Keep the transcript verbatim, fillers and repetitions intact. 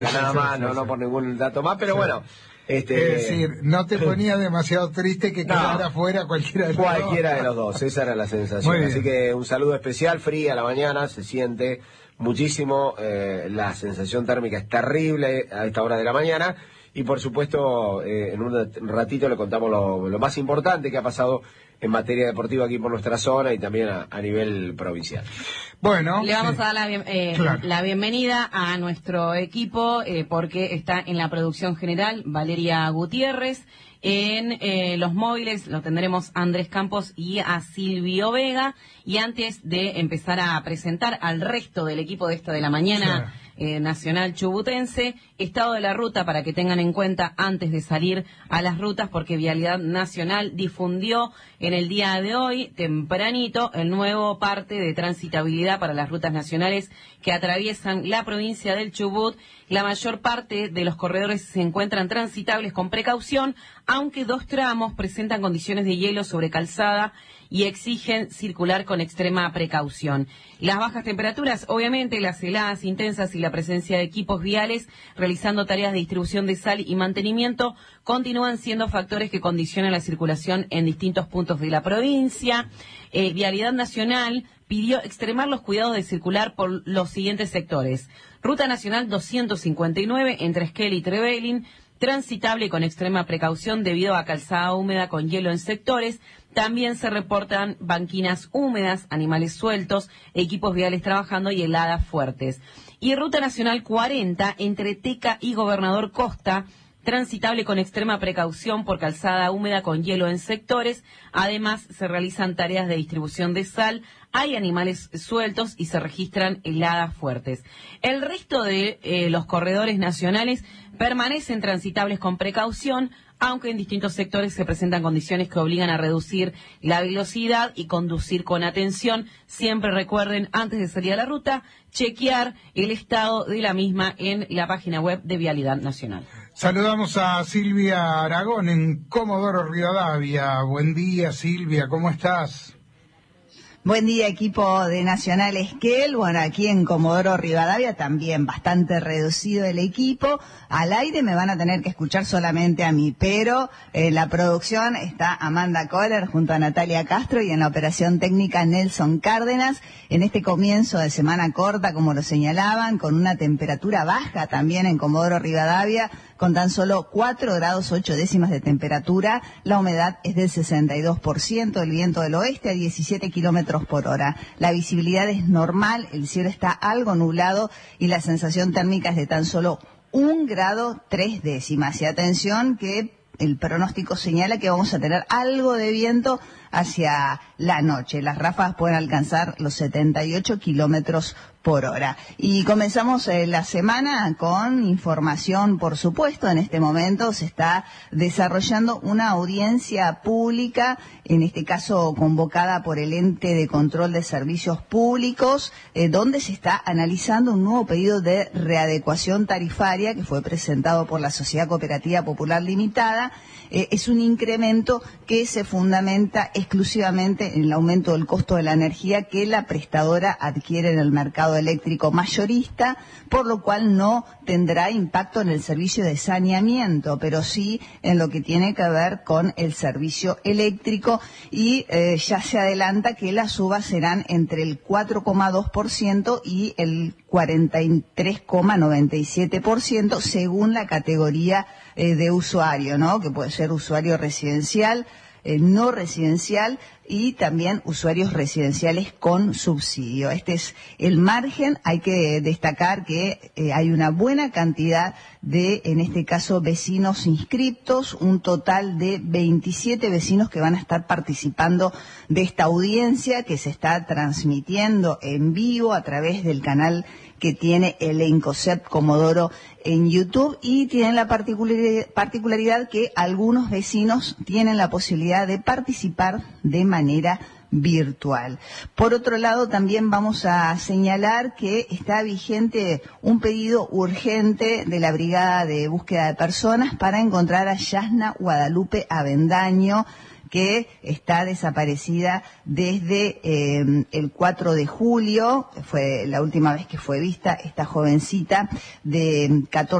Nada más, no, no por ningún dato más, pero bueno. Este... Es decir, no te ponía demasiado triste que quedara no, fuera cualquiera de los cualquiera dos. de los dos, esa era la sensación. Así que un saludo especial, fría a la mañana, se siente muchísimo, eh, la sensación térmica es terrible a esta hora de la mañana. Y por supuesto, eh, en un ratito le contamos lo, lo más importante que ha pasado en materia deportiva aquí por nuestra zona y también a, a nivel provincial. Bueno, le vamos sí. a dar la, bien, eh, claro. la bienvenida a nuestro equipo eh, porque está en la producción general Valeria Gutiérrez. En eh, los móviles lo tendremos a Andrés Campos y a Silvio Vega. Y antes de empezar a presentar al resto del equipo de esta de la mañana, sí. eh, nacional chubutense, estado de la ruta para que tengan en cuenta antes de salir a las rutas, porque Vialidad Nacional difundió en el día de hoy, tempranito, el nuevo parte de transitabilidad para las rutas nacionales que atraviesan la provincia del Chubut. La mayor parte de los corredores se encuentran transitables con precaución, aunque dos tramos presentan condiciones de hielo sobre calzada y exigen circular con extrema precaución. Las bajas temperaturas, obviamente, las heladas intensas y la presencia de equipos viales realizando tareas de distribución de sal y mantenimiento continúan siendo factores que condicionan la circulación en distintos puntos de la provincia. Eh, Vialidad Nacional pidió extremar los cuidados de circular por los siguientes sectores. Ruta Nacional doscientos cincuenta y nueve entre Esquel y Trevelin, transitable con extrema precaución debido a calzada húmeda con hielo en sectores. También se reportan banquinas húmedas, animales sueltos, equipos viales trabajando y heladas fuertes. Y Ruta Nacional cuarenta entre Teca y Gobernador Costa, transitable con extrema precaución por calzada húmeda con hielo en sectores. Además, se realizan tareas de distribución de sal, hay animales sueltos y se registran heladas fuertes. El resto de eh, los corredores nacionales permanecen transitables con precaución, aunque en distintos sectores se presentan condiciones que obligan a reducir la velocidad y conducir con atención. Siempre recuerden, antes de salir a la ruta, chequear el estado de la misma en la página web de Vialidad Nacional. Saludamos a Silvia Aragón en Comodoro Rivadavia. Buen día, Silvia, ¿cómo estás? Buen día, equipo de Nacional Esquel. Bueno, aquí en Comodoro Rivadavia también bastante reducido el equipo. Al aire me van a tener que escuchar solamente a mí, pero en la producción está Amanda Kohler junto a Natalia Castro y en la operación técnica Nelson Cárdenas. En este comienzo de semana corta, como lo señalaban, con una temperatura baja también en Comodoro Rivadavia, con tan solo cuatro grados ocho décimas de temperatura, la humedad es del sesenta y dos por ciento, el viento del oeste a diecisiete kilómetros por hora. La visibilidad es normal, el cielo está algo nublado y la sensación térmica es de tan solo un grado tres décimas. Y atención que el pronóstico señala que vamos a tener algo de viento hacia la noche. Las ráfagas pueden alcanzar los setenta y ocho kilómetros por hora. Y comenzamos eh, la semana con información, por supuesto. En este momento se está desarrollando una audiencia pública, en este caso convocada por el Ente de Control de Servicios Públicos, eh, donde se está analizando un nuevo pedido de readecuación tarifaria que fue presentado por la Sociedad Cooperativa Popular Limitada. Eh, es un incremento que se fundamenta exclusivamente en el aumento del costo de la energía que la prestadora adquiere en el mercado eléctrico mayorista, por lo cual no tendrá impacto en el servicio de saneamiento, pero sí en lo que tiene que ver con el servicio eléctrico, y eh, ya se adelanta que las subas serán entre el cuatro coma dos por ciento y el cuarenta y tres coma noventa y siete por ciento según la categoría eh, de usuario, ¿no? Que puede ser usuario residencial, eh, no residencial y también usuarios residenciales con subsidio. Este es el margen. Hay que destacar que eh, hay una buena cantidad de, en este caso, vecinos inscriptos, un total de veintisiete vecinos que van a estar participando de esta audiencia que se está transmitiendo en vivo a través del canal que tiene el ENCOCEP Comodoro en YouTube, y tienen la particularidad que algunos vecinos tienen la posibilidad de participar de manera virtual. Por otro lado, también vamos a señalar que está vigente un pedido urgente de la Brigada de Búsqueda de Personas para encontrar a Yasna Guadalupe Avendaño, que está desaparecida desde eh, el cuatro de julio, fue la última vez que fue vista esta jovencita de catorce